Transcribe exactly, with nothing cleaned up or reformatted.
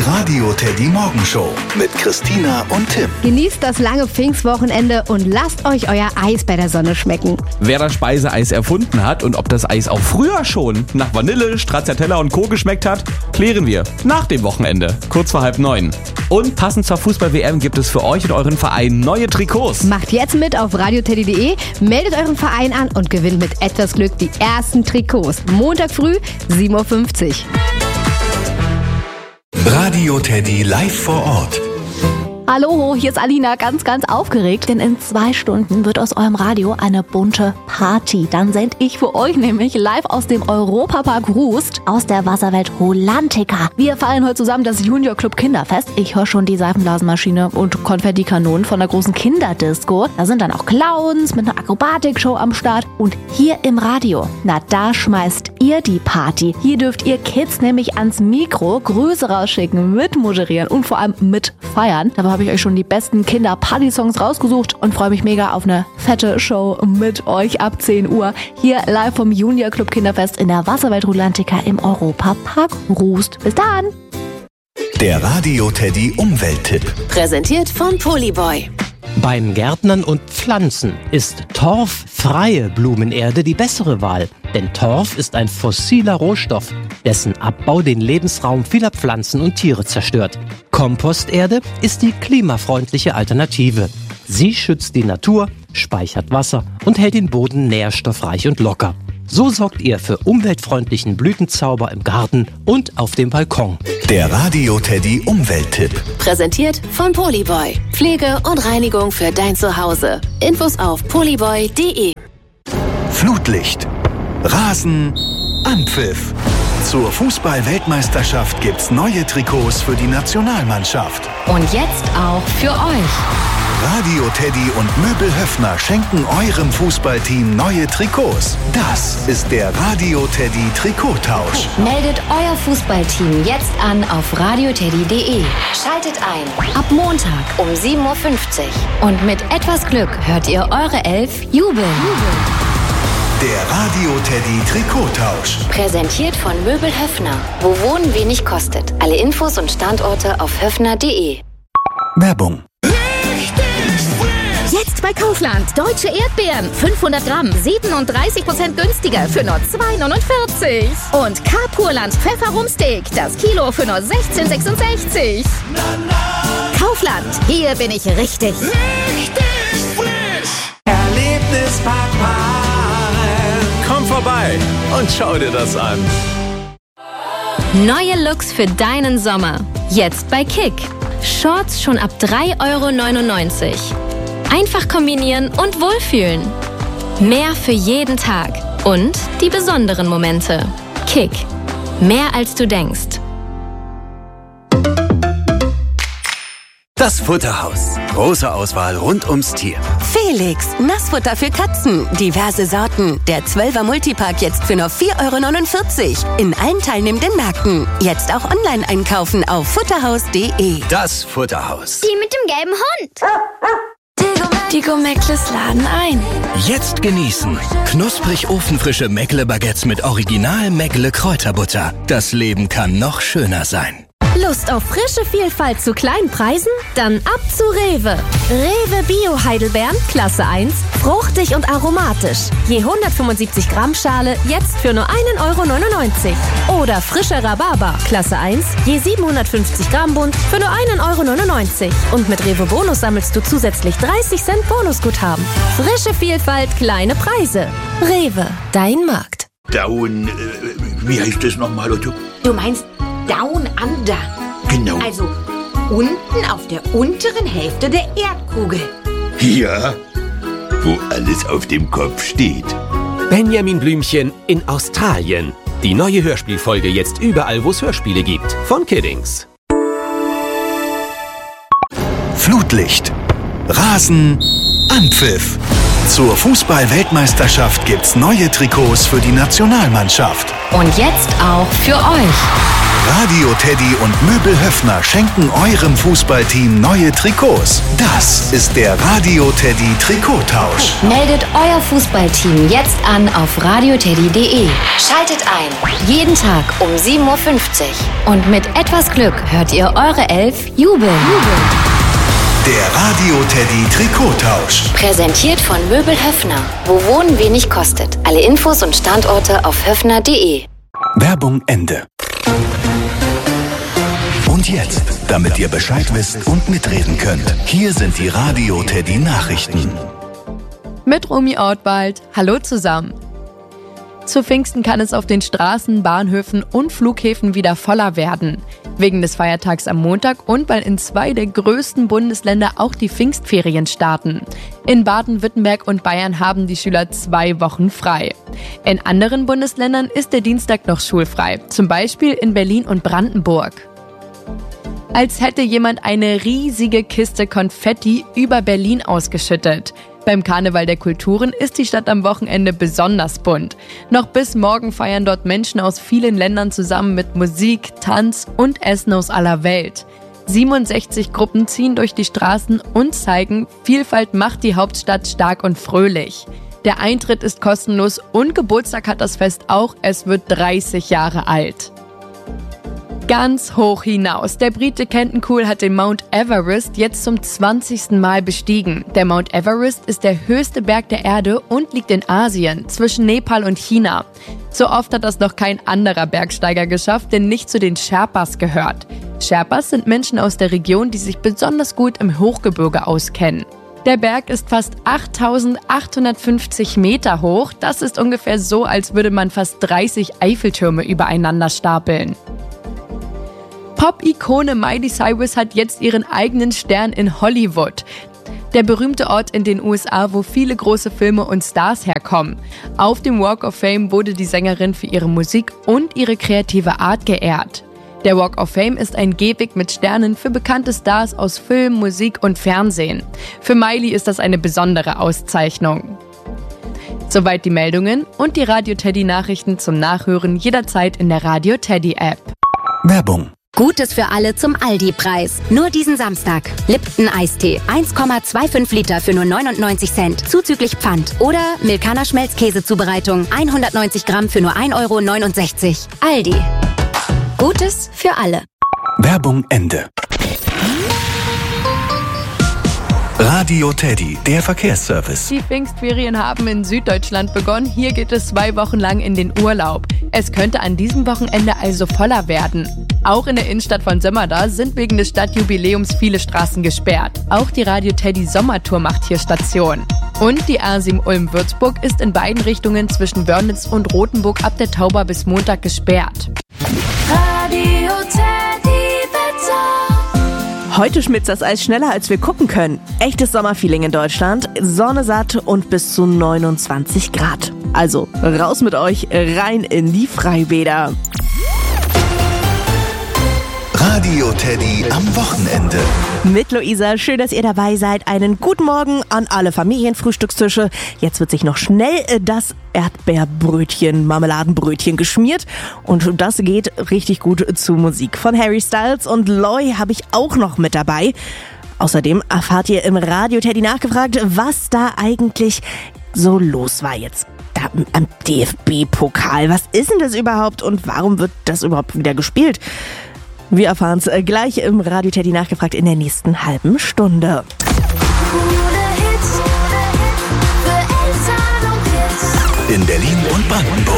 Radio Teddy Morgenshow mit Christina und Tim. Genießt das lange Pfingstwochenende und lasst euch euer Eis bei der Sonne schmecken. Wer das Speiseeis erfunden hat und ob das Eis auch früher schon nach Vanille, Stracciatella und Co. geschmeckt hat, klären wir nach dem Wochenende, kurz vor halb neun. Und passend zur Fußball-W M gibt es für euch und euren Verein neue Trikots. Macht jetzt mit auf radioteddy punkt de, meldet euren Verein an und gewinnt mit etwas Glück die ersten Trikots. Montag früh, sieben Uhr fünfzig. Radio Teddy live vor Ort. Hallo, hier ist Alina, ganz, ganz aufgeregt, denn in zwei Stunden wird aus eurem Radio eine bunte Party. Dann sende ich für euch nämlich live aus dem Europapark Rust aus der Wasserwelt Rulantica. Wir feiern heute zusammen das Junior Club Kinderfest. Ich höre schon die Seifenblasenmaschine und Konfettikanonen von der großen Kinderdisco. Da sind dann auch Clowns mit einer Akrobatikshow am Start. Und hier im Radio, na da schmeißt ihr die Party. Hier dürft ihr Kids nämlich ans Mikro Grüße rausschicken, mitmoderieren und vor allem mitfeiern. Dabei habe ich euch schon die besten Kinder-Party-Songs rausgesucht und freue mich mega auf eine fette Show mit euch ab zehn Uhr. Hier live vom Junior Club Kinderfest in der Wasserwelt Rulantica im Europapark Rust. Bis dann! Der Radio Teddy Umwelttipp. Präsentiert von Polyboy. Beim Gärtnern und Pflanzen ist torffreie Blumenerde die bessere Wahl. Denn Torf ist ein fossiler Rohstoff, dessen Abbau den Lebensraum vieler Pflanzen und Tiere zerstört. Komposterde ist die klimafreundliche Alternative. Sie schützt die Natur, speichert Wasser und hält den Boden nährstoffreich und locker. So sorgt ihr für umweltfreundlichen Blütenzauber im Garten und auf dem Balkon. Der Radio Teddy Umwelttipp. Präsentiert von Polyboy. Pflege und Reinigung für dein Zuhause. Infos auf polyboy punkt de. Flutlicht. Rasen. Anpfiff. Zur Fußball-Weltmeisterschaft gibt's neue Trikots für die Nationalmannschaft. Und jetzt auch für euch. Radio Teddy und Möbel Höffner schenken eurem Fußballteam neue Trikots. Das ist der Radio Teddy Trikottausch. Meldet euer Fußballteam jetzt an auf radioteddy punkt de. Schaltet ein. Ab Montag um sieben Uhr fünfzig. Und mit etwas Glück hört ihr eure Elf jubeln. Der Radio Teddy Trikottausch. Präsentiert von Möbel Höffner. Wo Wohnen wenig kostet. Alle Infos und Standorte auf höffner punkt de. Werbung. Jetzt bei Kaufland. Deutsche Erdbeeren. fünfhundert Gramm. siebenunddreißig Prozent günstiger für nur zwei neunundvierzig. Und K-Purland Pfefferumsteak. Das Kilo für nur sechzehn sechsundsechzig. Kaufland. Hier bin ich richtig. Richtig frisch. Erlebnispark Maren. Komm vorbei und schau dir das an. Neue Looks für deinen Sommer. Jetzt bei Kick. Shorts schon ab drei Euro neunundneunzig. Einfach kombinieren und wohlfühlen. Mehr für jeden Tag. Und die besonderen Momente. Kick. Mehr als du denkst. Das Futterhaus. Große Auswahl rund ums Tier. Felix, Nassfutter für Katzen. Diverse Sorten. Der zwölfer Multipack jetzt für nur vier Euro neunundvierzig. In allen teilnehmenden Märkten. Jetzt auch online einkaufen auf futterhaus punkt de. Das Futterhaus. Die mit dem gelben Hund. Die Gomeckles laden ein. Jetzt genießen. Knusprig ofenfrische Meckle-Baguettes mit Original Meckle-Kräuterbutter. Das Leben kann noch schöner sein. Lust auf frische Vielfalt zu kleinen Preisen? Dann ab zu Rewe. Rewe Bio Heidelbeeren, Klasse eins, fruchtig und aromatisch. Je hundertfünfundsiebzig Gramm Schale, jetzt für nur ein Euro neunundneunzig. Oder frische Rhabarber, Klasse eins, je siebenhundertfünfzig Gramm Bund, für nur ein Euro neunundneunzig. Und mit Rewe Bonus sammelst du zusätzlich dreißig Cent Bonusguthaben. Frische Vielfalt, kleine Preise. Rewe, dein Markt. Down, äh, wie heißt das nochmal, Otto? Du meinst Down Under. Genau. Also unten auf der unteren Hälfte der Erdkugel. Ja, wo alles auf dem Kopf steht. Benjamin Blümchen in Australien. Die neue Hörspielfolge jetzt überall, wo es Hörspiele gibt. Von Kiddings. Flutlicht. Rasen. Anpfiff. Zur Fußball-Weltmeisterschaft gibt's neue Trikots für die Nationalmannschaft. Und jetzt auch für euch. Radio Teddy und Möbel Höffner schenken eurem Fußballteam neue Trikots. Das ist der Radio Teddy Trikottausch. Meldet euer Fußballteam jetzt an auf radioteddy punkt de. Schaltet ein. Jeden Tag um sieben Uhr fünfzig. Und mit etwas Glück hört ihr eure Elf jubeln. Der Radio Teddy Trikottausch. Präsentiert von Möbel Höffner. Wo Wohnen wenig kostet. Alle Infos und Standorte auf höffner punkt de. Werbung Ende. Und jetzt, damit ihr Bescheid wisst und mitreden könnt, hier sind die Radio Teddy Nachrichten. Mit Romy Ortwald. Hallo zusammen. Zu Pfingsten kann es auf den Straßen, Bahnhöfen und Flughäfen wieder voller werden. Wegen des Feiertags am Montag und weil in zwei der größten Bundesländer auch die Pfingstferien starten. In Baden-Württemberg und Bayern haben die Schüler zwei Wochen frei. In anderen Bundesländern ist der Dienstag noch schulfrei, zum Beispiel in Berlin und Brandenburg. Als hätte jemand eine riesige Kiste Konfetti über Berlin ausgeschüttet. Beim Karneval der Kulturen ist die Stadt am Wochenende besonders bunt. Noch bis morgen feiern dort Menschen aus vielen Ländern zusammen mit Musik, Tanz und Essen aus aller Welt. siebenundsechzig Gruppen ziehen durch die Straßen und zeigen, Vielfalt macht die Hauptstadt stark und fröhlich. Der Eintritt ist kostenlos und Geburtstag hat das Fest auch, es wird dreißig Jahre alt. Ganz hoch hinaus. Der Brite Kenton Cool hat den Mount Everest jetzt zum zwanzigsten Mal bestiegen. Der Mount Everest ist der höchste Berg der Erde und liegt in Asien, zwischen Nepal und China. So oft hat das noch kein anderer Bergsteiger geschafft, der nicht zu den Sherpas gehört. Sherpas sind Menschen aus der Region, die sich besonders gut im Hochgebirge auskennen. Der Berg ist fast achttausendachthundertfünfzig Meter hoch. Das ist ungefähr so, als würde man fast dreißig Eiffeltürme übereinander stapeln. Pop-Ikone Miley Cyrus hat jetzt ihren eigenen Stern in Hollywood. Der berühmte Ort in den U S A, wo viele große Filme und Stars herkommen. Auf dem Walk of Fame wurde die Sängerin für ihre Musik und ihre kreative Art geehrt. Der Walk of Fame ist ein Gehweg mit Sternen für bekannte Stars aus Film, Musik und Fernsehen. Für Miley ist das eine besondere Auszeichnung. Soweit die Meldungen und die Radio Teddy Nachrichten zum Nachhören jederzeit in der Radio Teddy App. Werbung. Gutes für alle zum Aldi-Preis. Nur diesen Samstag. Lipton Eistee. eins Komma fünfundzwanzig Liter für nur neunundneunzig Cent. Zuzüglich Pfand. Oder Milkaner Schmelzkäsezubereitung. hundertneunzig Gramm für nur ein Euro neunundsechzig. Aldi. Gutes für alle. Werbung Ende. Radio Teddy, der Verkehrsservice. Die Pfingstferien haben in Süddeutschland begonnen. Hier geht es zwei Wochen lang in den Urlaub. Es könnte an diesem Wochenende also voller werden. Auch in der Innenstadt von Sömmerda sind wegen des Stadtjubiläums viele Straßen gesperrt. Auch die Radio Teddy Sommertour macht hier Station. Und die A sieben Ulm-Würzburg ist in beiden Richtungen zwischen Wörnitz und Rothenburg ab der Tauber bis Montag gesperrt. Radio Teddy Wetter. Heute schmilzt das Eis schneller, als wir gucken können. Echtes Sommerfeeling in Deutschland, Sonne satt und bis zu neunundzwanzig Grad. Also raus mit euch, rein in die Freibäder. Radio Teddy am Wochenende. Mit Luisa, schön, dass ihr dabei seid. Einen guten Morgen an alle Familienfrühstückstische. Jetzt wird sich noch schnell das Erdbeerbrötchen, Marmeladenbrötchen geschmiert. Und das geht richtig gut zu Musik. Von Harry Styles und Loy habe ich auch noch mit dabei. Außerdem erfahrt ihr im Radio Teddy nachgefragt, was da eigentlich so los war jetzt. Da am D F B-Pokal. Was ist denn das überhaupt und warum wird das überhaupt wieder gespielt? Wir erfahren es gleich im Radio Teddy nachgefragt in der nächsten halben Stunde. In Berlin und Brandenburg.